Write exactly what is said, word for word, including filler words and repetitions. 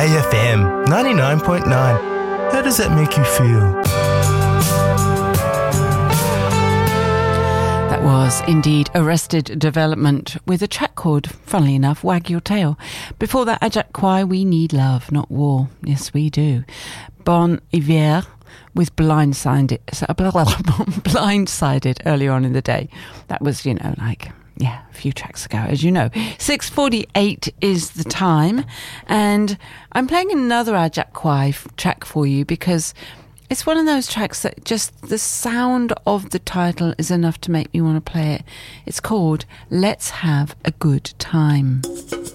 A F M ninety-nine point nine. How does that make you feel? That was indeed Arrested Development with a track called, funnily enough, Wag Your Tail. Before that, Ajak Kwai, We Need Love, Not War. Yes, we do. Bon Iver with Blindsided, Blindsided earlier on in the day. That was, you know, like, yeah, a few tracks ago, as you know. six forty-eight is the time, and I'm playing another Ajak Kwai track for you because it's one of those tracks that just the sound of the title is enough to make me want to play it. It's called Let's Have a Good Time.